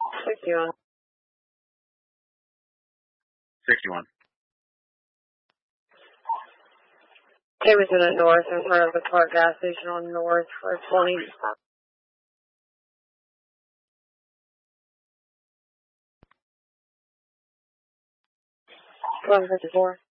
61. 61. He was in the north in front of the Clark gas station on north for 20. 1154.